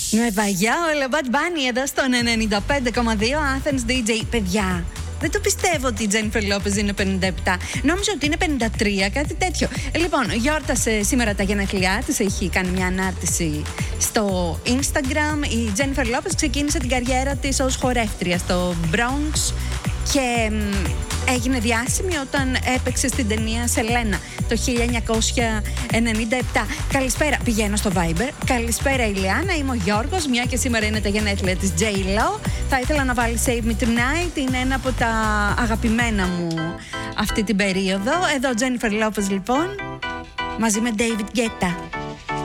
Με βαγιά ο Bad Bunny εδώ στον 95,2 Athens DJ. Παιδιά, δεν το πιστεύω ότι η Jennifer Lopez είναι 57. Νόμιζα ότι είναι 53, κάτι τέτοιο. Λοιπόν, γιόρτασε σήμερα τα γενέθλιά της. Έχει κάνει μια ανάρτηση στο Instagram. Η Jennifer Lopez ξεκίνησε την καριέρα της ως χορεύτρια στο Bronx και έγινε διάσημη όταν έπαιξε στην ταινία Σελένα το 1997. Καλησπέρα, πηγαίνω στο Viber. Καλησπέρα Ηλιάνα, είμαι ο Γιώργος. Μια και σήμερα είναι τα γενέθλια της J-Lo, θα ήθελα να βάλει Save Me Tonight. Είναι ένα από τα αγαπημένα μου αυτή την περίοδο. Εδώ Jennifer Lopez λοιπόν, μαζί με David Guetta.